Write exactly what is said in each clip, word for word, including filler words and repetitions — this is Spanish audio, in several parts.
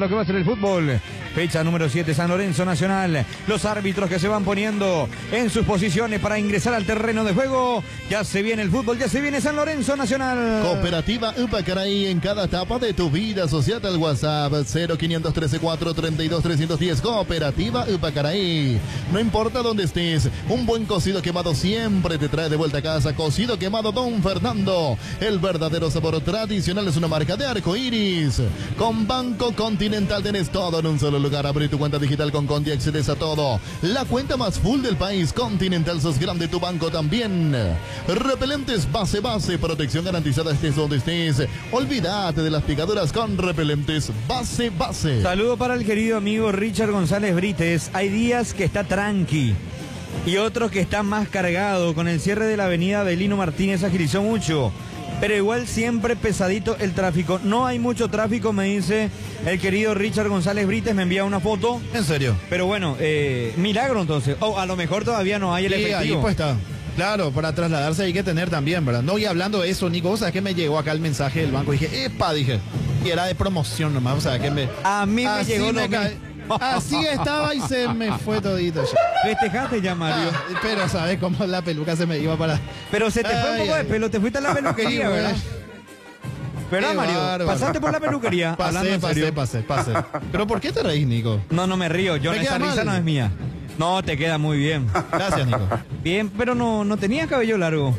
lo que va a ser el fútbol. Fecha número siete, San Lorenzo Nacional. Los árbitros que se van poniendo en sus posiciones para ingresar al terreno de juego. Ya se viene el fútbol, ya se viene San Lorenzo Nacional. Cooperativa Upacaraí, en cada etapa de tu vida. Asociate al WhatsApp cero quinientos trece cuatro treinta y dos trescientos diez. Cooperativa Upacaraí. No importa dónde estés, un buen cocido quemado siempre te trae de vuelta a casa. Cocido quemado Don Fernando. El verdadero sabor tradicional, es una marca de Arco Iris. Con Banco Continental tenés todo en un solo lugar. Abre tu cuenta digital con Conti, accedes a todo. La cuenta más full del país. Continental, sos grande, tu banco también. Repelentes base base, protección garantizada estés donde estés. Olvídate de las picaduras con repelentes base base. Saludo para el querido amigo Richard González Brites. Hay días que está tranqui y otros que está más cargado. Con el cierre de la avenida Belino Martínez agilizó mucho, pero igual siempre pesadito el tráfico. No hay mucho tráfico, me dice el querido Richard González Brites, me envía una foto. ¿En serio? Pero bueno, eh, milagro entonces. O oh, a lo mejor todavía no hay el sí, efectivo. Ahí pues está. Claro, para trasladarse hay que tener también, ¿verdad? No, y hablando de eso, Nico, ¿sabes qué me llegó acá el mensaje del banco? Dije, epa, dije, y era de promoción nomás, o sea, que me... A mí me así llegó me lo cae. Así estaba y se me fue todito. Festejaste ya, Mario. Ah, pero sabes cómo la peluca se me iba para... Pero se te fue un poco ay, de pelo, te fuiste a la peluquería, sí, ¿verdad? ¿Verdad, Mario? Bárbaro. ¿Pasaste por la peluquería? Pasé, pasé, pasé, pasé. ¿Pero por qué te reís, Nico? No, no me río. Yo, esa risa mal. No es mía. No, te queda muy bien. Gracias, Nico. Bien, pero no, no tenías cabello largo.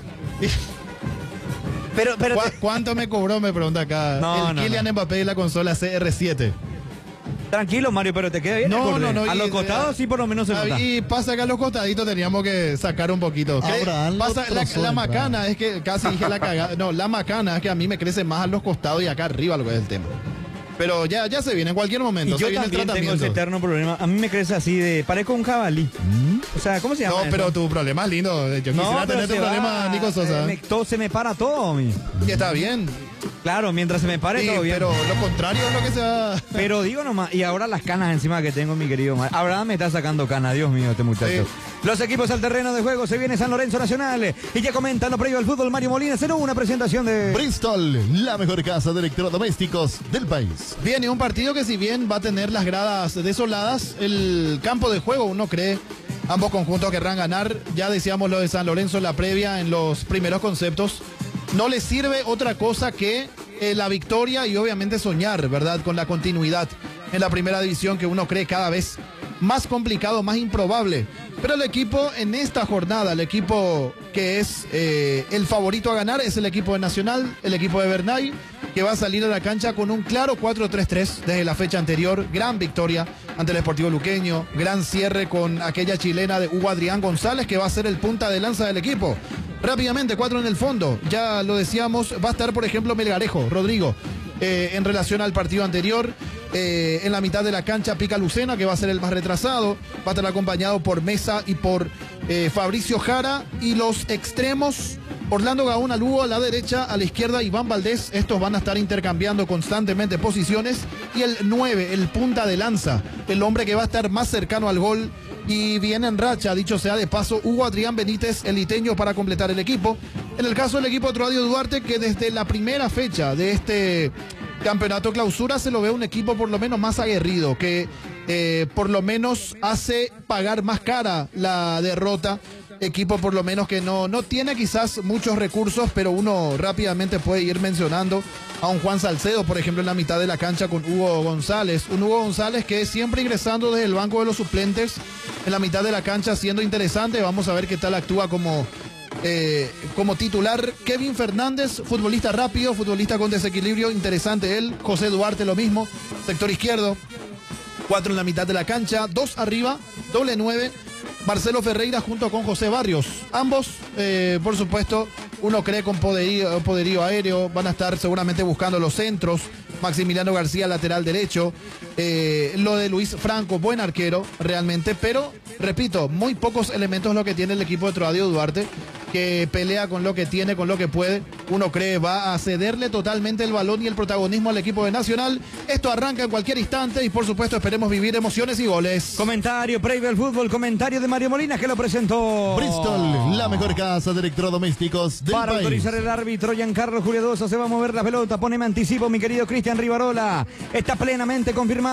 Pero, pero ¿Cu te... ¿Cuánto me cobró? Me pregunta acá. No, el no, Kylian no. Mbappé y la consola C R siete. Tranquilo, Mario, pero te queda bien. No, no, no. A y, los costados sí por lo menos se nota. Y pasa que a los costaditos teníamos que sacar un poquito. Abraham pasa, la, la macana Abraham. es que casi dije la cagada. No, la macana es que a mí me crece más a los costados y acá arriba lo que es el tema. Pero ya, ya se viene en cualquier momento. Y yo se viene también el tengo ese eterno problema. A mí me crece así de... Parezco un jabalí. ¿Mm? O sea, ¿cómo se llama No, eso? pero tu problema es lindo. Yo quisiera no, tener tu problema, va, Nico Sosa. Me, todo, se me para todo a mí. Y está bien. Claro, mientras se me pare Sí, todo bien. pero lo contrario es lo que se va... Pero digo nomás, y ahora las canas encima que tengo, mi querido Mario. Abraham me está sacando canas, Dios mío, este muchacho. Sí. Los equipos al terreno de juego, se viene San Lorenzo Nacional. Y ya comentan lo previo al fútbol, Mario Molina. Será una presentación de... Bristol, la mejor casa de electrodomésticos del país. Viene un partido que si bien va a tener las gradas desoladas, el campo de juego, uno cree, ambos conjuntos querrán ganar. Ya decíamos lo de San Lorenzo en la previa, en los primeros conceptos. No le sirve otra cosa que eh, la victoria y obviamente soñar, ¿verdad? Con la continuidad en la primera división que uno cree cada vez más complicado, más improbable. Pero el equipo en esta jornada, el equipo que es eh, el favorito a ganar es el equipo de Nacional, el equipo de Bernay, que va a salir a la cancha con un claro cuatro tres tres desde la fecha anterior. Gran victoria ante el Sportivo Luqueño, gran cierre con aquella chilena de Hugo Adrián González, que va a ser el punta de lanza del equipo. Rápidamente, cuatro en el fondo. Ya lo decíamos, va a estar, por ejemplo, Melgarejo, Rodrigo, eh, en relación al partido anterior. Eh, en la mitad de la cancha, Pica Lucena, que va a ser el más retrasado. Va a estar acompañado por Mesa y por eh, Fabricio Jara. Y los extremos, Orlando Gaona Lugo a la derecha, a la izquierda Iván Valdés. Estos van a estar intercambiando constantemente posiciones. Y el nueve, el punta de lanza, el hombre que va a estar más cercano al gol. Y viene en racha, dicho sea de paso, Hugo Adrián Benítez, el iteño, para completar el equipo. En el caso del equipo de Troadio Duarte, que desde la primera fecha de este campeonato clausura se lo ve un equipo por lo menos más aguerrido, que eh, por lo menos hace pagar más cara la derrota. Equipo por lo menos que no, no tiene quizás muchos recursos, pero uno rápidamente puede ir mencionando a un Juan Salcedo, por ejemplo, en la mitad de la cancha con Hugo González. Un Hugo González que siempre ingresando desde el banco de los suplentes en la mitad de la cancha, siendo interesante. Vamos a ver qué tal actúa como, eh, como titular. Kevin Fernández, futbolista rápido, futbolista con desequilibrio, interesante él. José Duarte lo mismo, sector izquierdo. Cuatro en la mitad de la cancha, dos arriba, doble nueve. Marcelo Ferreira junto con José Barrios. Ambos, eh, por supuesto, uno cree con poderío, poderío aéreo. Van a estar seguramente buscando los centros. Maximiliano García, lateral derecho. Eh, lo de Luis Franco, buen arquero, realmente. Pero, repito, muy pocos elementos lo que tiene el equipo de Troadio Duarte, que pelea con lo que tiene, con lo que puede. Uno cree va a cederle totalmente el balón y el protagonismo al equipo de Nacional. Esto arranca en cualquier instante y por supuesto esperemos vivir emociones y goles. Comentario previo al fútbol, comentario de Mario Molina, que lo presentó. Bristol, la mejor casa de electrodomésticos del Para país. autorizar el árbitro Giancarlo Julio Dosa, se va a mover la pelota. Poneme anticipo, mi querido Cristian Rivarola. Está plenamente confirmado.